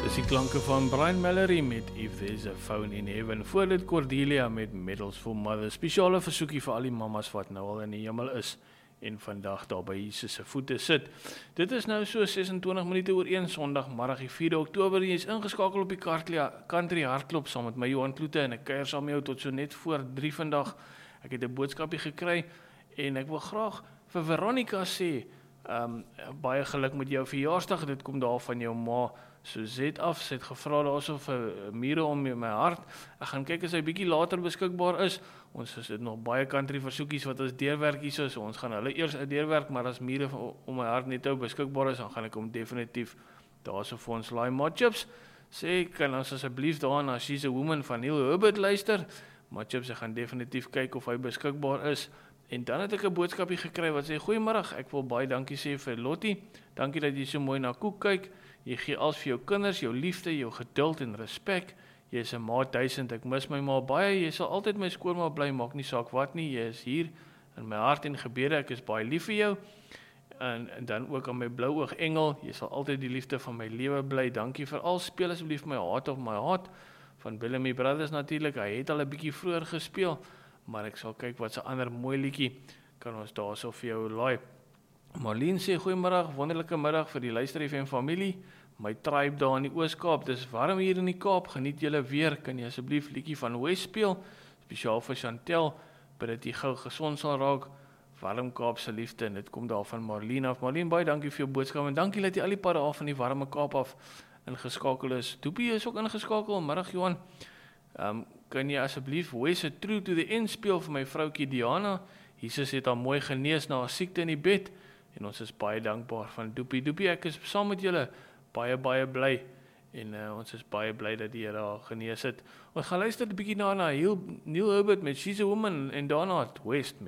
Dis die klanke van Brian Mallory met If There's a Phone in Heaven. Voor dit Cordelia met Medals for Mother. Spesiale versoekie vir al die mamas wat nou al in die hemel is en vandag daar by Jesus se voete sit. Dit is nou so 26 minute oor 1 Sondagmiddag, die 4 Oktober. Jy is ingeskakel op die Country Hartklop saam met my Johan Kloete en ek kuier saam met jou tot so net voor 3 vandag. Ek het 'n boodskapie gekry en ek wil graag vir Veronica sê, baie geluk met jou verjaarsdag. Dit kom daar van jou ma Suzette af. Sy het gevra daarso vir mure om my hart. Ek gaan kyk as hy bietjie later beskikbaar is. Ons is dit nog baie country versoekies wat ons deurwerk hier so ons gaan hulle eers deurwerk, maar as mure om my hart net beskikbaar is, dan gaan ek hom definitief daarso vir ons laai. Maar Chips sê, kan ons asseblief daarna She's a Woman van Neil Herbert luister. Maar Chips, ek gaan definitief kyk of hy beskikbaar is. En dan het ek 'n boodskapie gekry wat sê, goeiemiddag, ek wil baie dankie sê vir Lottie. Dankie dat jy so mooi na Koek kyk. Jy gee alles vir jou kinders, jou liefde, jou geduld en respek. Jy is 'n ma 1000, ek mis my ma baie. Jy sal altyd my skoonma bly, maak nie saak wat nie. Jy is hier in my hart en gebede. Ek is baie lief vir jou. En dan ook aan my blou oog engel. Jy sal altyd die liefde van my lewe bly. Dankie vir al. Speel asseblief my Heart of My Heart van Bellamy Brothers natuurlik. Hy het al 'n bietjie vroeër gespeel, maar ek sal kyk wat 'n ander mooi liedjie kan ons daarso vir jou laai. Marlene sê, goeiemiddag, wonderlike middag vir die Luister FM familie. My tribe daar in die Oos-Kaap, dis warm hier in die Kaap, geniet julle weer. Kan jy asseblief liedjie van West speel? Spesiaal vir Chantel, bid dat jy gou gesond sal raak. Warm Kaapse liefde, en dit kom daar van Marlene af. Marlene, baie dankie vir jou boodskap en dankie dat jy al die pad af van die warme Kaap af ingeskakel is. Doopie is ook ingeskakel. Middag Johan. Kan jy asseblief West se True to the End speel vir my vroukie Diana? Jesus het haar mooi genees na haar siekte in die bed en ons is baie dankbaar van Doopie. Doopie, ek is saam met julle baie bly en ons is baie bly dat die Here haar genees het. Ons gaan luister 'n bietjie na Neil Herbert met She's a Woman en daarna West